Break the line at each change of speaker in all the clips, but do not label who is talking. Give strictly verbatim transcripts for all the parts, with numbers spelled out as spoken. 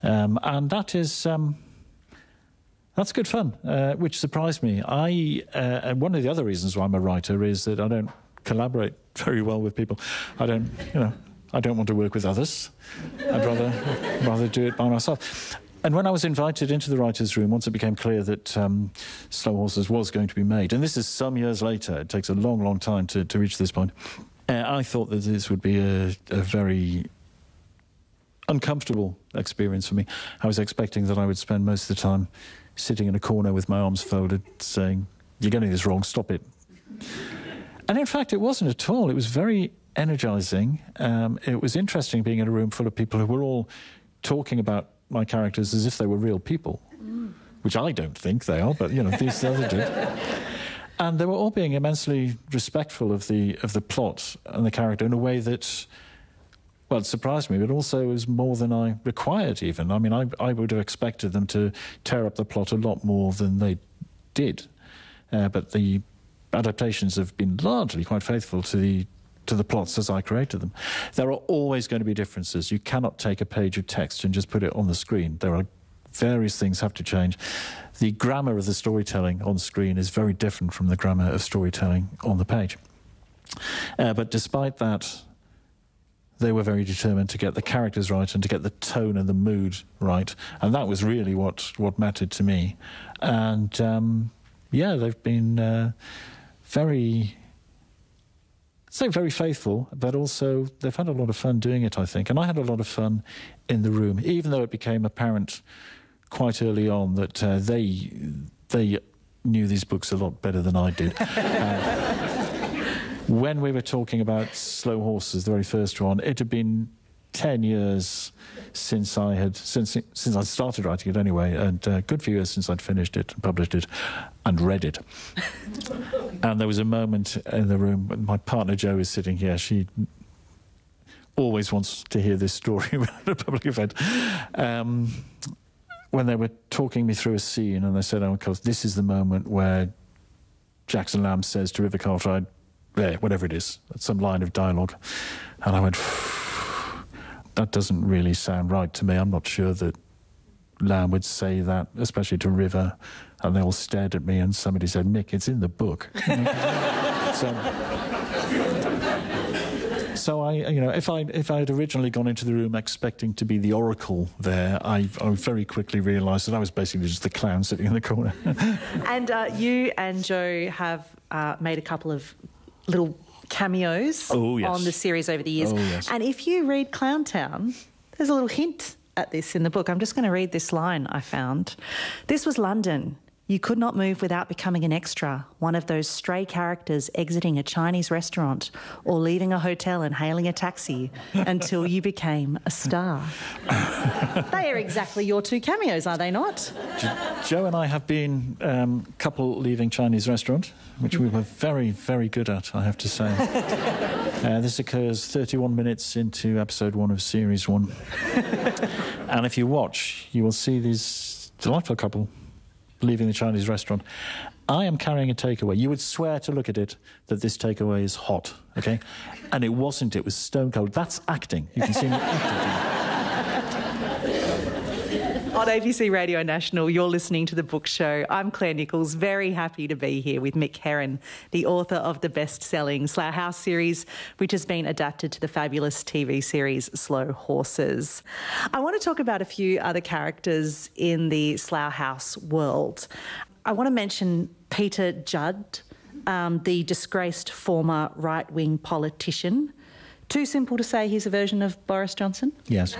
Um, and that is... Um, That's good fun, uh, which surprised me. I uh, and one of the other reasons why I'm a writer is that I don't collaborate very well with people. I don't, you know, I don't want to work with others. I'd rather rather do it by myself. And when I was invited into the writers' room, once it became clear that um, Slow Horses was going to be made, and this is some years later, it takes a long, long time to, to reach this point, uh, I thought that this would be a, a very uncomfortable experience for me. I was expecting that I would spend most of the time sitting in a corner with my arms folded, saying, "You're getting this wrong, stop it." And in fact, it wasn't at all. It was very energising. Um, it was interesting being in a room full of people who were all talking about my characters as if they were real people, mm. which I don't think they are, but, you know, these others did. And they were all being immensely respectful of the of the plot and the character in a way that, well, it surprised me, but also was more than I required even. I mean, I, I would have expected them to tear up the plot a lot more than they did. Uh, but the adaptations have been largely quite faithful to the to the plots as I created them. There are always going to be differences. You cannot take a page of text and just put it on the screen. There are various things have to change. The grammar of the storytelling on screen is very different from the grammar of storytelling on the page. Uh, but despite that, they were very determined to get the characters right and to get the tone and the mood right. And that was really what, what mattered to me. And, um, yeah, they've been uh, very, say very faithful, but also they've had a lot of fun doing it, I think. And I had a lot of fun in the room, even though it became apparent quite early on that uh, they, they knew these books a lot better than I did. uh, When we were talking about Slow Horses, the very first one, it had been ten years since I had since since I started writing it anyway, and a good few years since I'd finished it and published it and read it. And there was a moment in the room when my partner Jo is sitting here. She always wants to hear this story at a public event. Um, when they were talking me through a scene, and they said, "Oh, of course, this is the moment where Jackson Lamb says to River Cartwright, there, whatever it is, some line of dialogue." And I went, that doesn't really sound right to me. I'm not sure that Lamb would say that, especially to River. And they all stared at me, and somebody said, "Mick, it's in the book." so, so I, you know, if I if I had originally gone into the room expecting to be the oracle there, I, I very quickly realised that I was basically just the clown sitting in the corner.
And uh, you and Jo have uh, made a couple of little cameos
oh, yes.
on the series over the years.
Oh, yes.
And if you read Clowntown, there's a little hint at this in the book. I'm just going to read this line I found. "This was London. You could not move without becoming an extra, one of those stray characters exiting a Chinese restaurant or leaving a hotel and hailing a taxi until you became a star." They are exactly your two cameos, are they not?
Jo and I have been um, couple leaving Chinese restaurant, which we were very, very good at, I have to say. uh, this occurs thirty-one minutes into episode one of series one. And if you watch, you will see this delightful couple leaving the Chinese restaurant. I am carrying a takeaway. You would swear to look at it that this takeaway is hot, okay? And it wasn't. It was stone cold. That's acting. You can see me acting.
On A B C Radio National, you're listening to The Book Show. I'm Claire Nichols, very happy to be here with Mick Herron, the author of the best-selling Slough House series, which has been adapted to the fabulous T V series Slow Horses. I want to talk about a few other characters in the Slough House world. I want to mention Peter Judd, um, the disgraced former right-wing politician. Too simple to say he's a version of Boris Johnson?
Yes.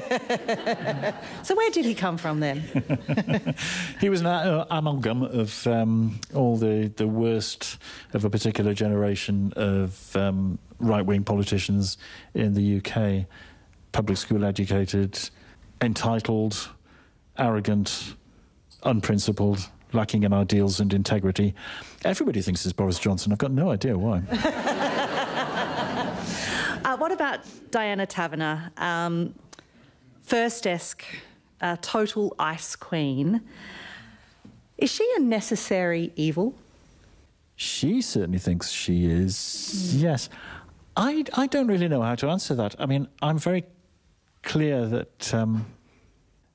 So where did he come from then?
He was an uh, amalgam of um, all the, the worst of a particular generation of um, right-wing politicians in the U K. Public school educated, entitled, arrogant, unprincipled, lacking in ideals and integrity. Everybody thinks it's Boris Johnson. I've got no idea why.
Uh, what about Diana Taverner? Um, first desk, uh, total ice queen. Is she a necessary evil?
She certainly thinks she is, mm. yes. I, I don't really know how to answer that. I mean, I'm very clear that um,